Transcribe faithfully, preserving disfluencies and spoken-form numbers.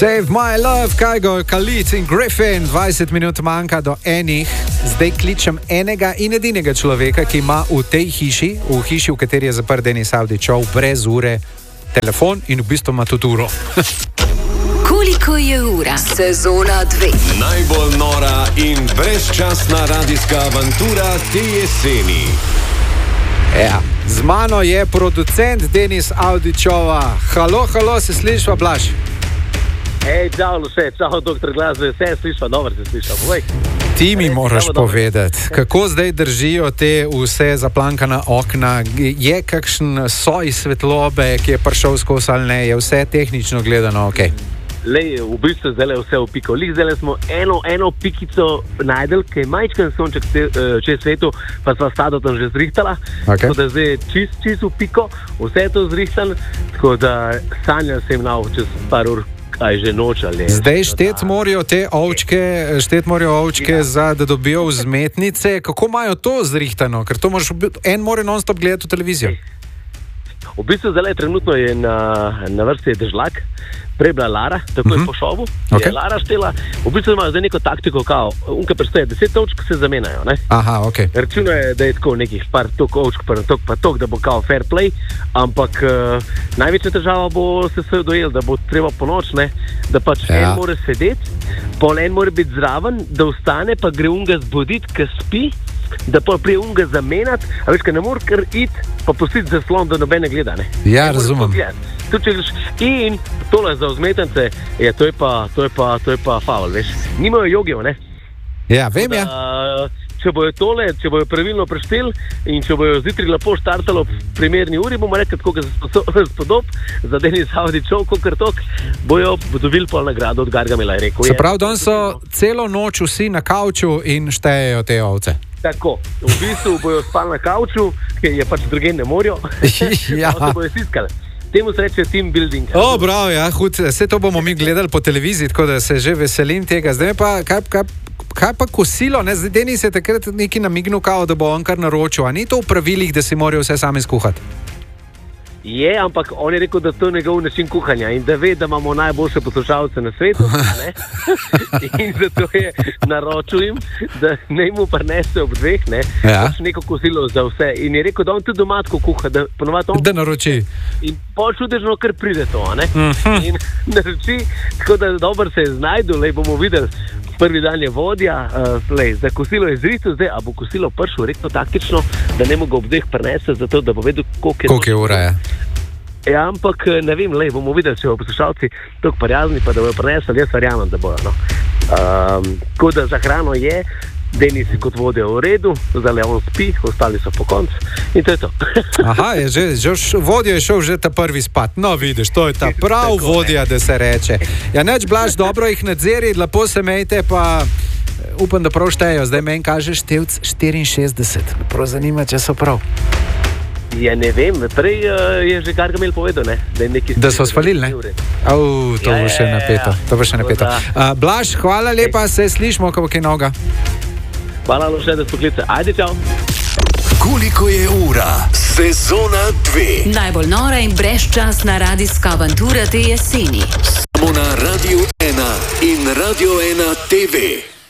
Save my love, Kygo, Khalid in Griffin, dvajset minut manjka do enih. Zdaj kličem enega in edinega človeka, ki ima v tej hiši, v hiši, v kateri je zaprt Denis Avdićov, brez ure telefon in v bistvu ima tudi uro. Koliko je ura? Sezona dve. Najbolj nora in brezčasna radijska avantura te jeseni. Ja, z mano je producent Denis Avdićova. Halo, halo, se slišva, Blaž? Hej, čau, vse, čau, doktor Glasbe, vse slišva, dobro se slišva, povej. Ti mi moraš povedati, kako zdaj držijo te vse zaplankana okna, je kakšen soj svetlobe, ki je prišel skozi ali ne, je vse tehnično gledano, ok? Lej, v bistvu zdaj je vse v piko. Lih zdaj smo eno, eno pikico najdel, ki je majčken sonček čez svetu, pa sva stado tam že zrihtala, okay. Tako da zdaj je čist, čist v piko, vse je to zrihtan, tako da sanjal sem na čez par ur. Že noč, ali, zdaj štet morajo te ovčke, štet morajo ovčke ja. za, da dobijo vzmetnice. Kako imajo to zrihtano? Ker to moraš, en mora non-stop gledati v televizijo. V bistvu zdaj trenutno je na, na vrsti Dežlak, prej bila Lara, tako uh-huh. je po šovu, okay. je Lara štela. V bistvu imajo zdaj neko taktiko, kao, unka predstaje, deset ovčk se zamenjajo, ne? Aha, ok. Računo je, da je tako nekih par tok ovčk, par tok, pa tok, da bo kao fair play, ampak uh, največja težava bo se sve dojel, da bo treba po noč, ne? Da pač ja. en mora sedeti, pol en mora biti zraven, da vstane, pa gre unga zbuditi, ki spi, da pa prije unga zamenjati, a veš, ka ne mora kar iti, pa pustiti zaslon, da nobene gleda, ne? Ja, razumem. In tole za vzmetence, je, to je pa, to je pa, to je pa faul, veš. Nimajo jogijo, ne? Ja, vem, ja. Če bojo tole, če bojo pravilno prešteli in če bojo zjutraj lepo štartalo v primerni uri, bomo rekli, koliko se spodob za Denis Avdićov, kolikor tok, bojo dobili pol nagrado od Gargamela, je rekel. Se pravi, danes so celo noč vsi na kavču in štejejo te ovce. Tako, v bistvu bojo spali na kavču, ki je pač druge ne morijo, ja. se bojo stiskali. Temu se reče team building. O, bravo, ja, hud, vse to bomo mi gledali po televiziji, tako da se že veselim tega. Zdaj pa, kaj, kaj, kaj pa kosilo, ne? Zdaj Denis je takrat neki namignil, kao, da bo on kar naročil, a ni to v pravilih, da si morajo vse sami skuhati? Je, ampak on je rekel, da to je njegov način kuhanja in da ve, da imamo najboljše poslušalce na svetu, ne? In zato je naročil jim, da ne mu prinese ob dveh, ne? Ja. Pač neko kosilo za vse. In je rekel, da on tudi doma tako kuha, da ponovadi on... Da naroči. In pol čudežno kar pride to, ne? Uh-huh. In naroči, tako da dobro se je znajdu, lej bomo videli. Prvi dan je vodja, uh, lej, za kosilo je zrihtel, zdaj, a bo kosilo prišel, rekel taktično, da ne mogo ob dveh prinese, zato da bo vedel, koliko je... Koliko je ura, je. Ja, ampak ne vem, lej, bomo videli, če bo poslušalci toliko prijazni, pa da bojo prinesli, jaz verjamem, da bojo, no. Um, tako da za hrano je, Denis kot vodja v redu, zdaj on spi, ostali so po koncu in to je to. Aha, je že, že vodja je šel že ta prvi spat. No, vidiš, to je ta prav tako, vodja, da se reče. Ja, neč, Blaž, dobro jih nadziri, lepo se mejte, pa upam, da prav štejo. Zdaj meni kaže števc štiriinšestdeset. Prav zanima, če so prav. Ja, ne vem, prej uh, je že Gargamel povedal, ne? Da, da so spalili, ne? Au, to bo še napeto. To bo še napeto. Uh, Blaž, hvala lepa, se slišmo, kako je noga. Hvala še, da spoklice. Ajde, čau. Koliko je ura? Sezona dve. Najbolj nora in brezčasna radijska avantura te jeseni. Samo na Radio ena in Radio ena T V.